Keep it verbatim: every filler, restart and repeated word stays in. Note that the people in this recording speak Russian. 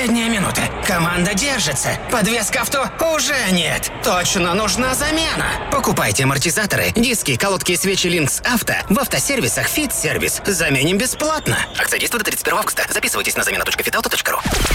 Последняя минута. Команда держится. Подвеска авто уже нет. Точно нужна замена. Покупайте амортизаторы, диски, колодки и свечи Линкс Авто в автосервисах Fit Service. Заменим бесплатно. Акция действует до тридцать первого августа. Записывайтесь на замена точка фитауто точка ру.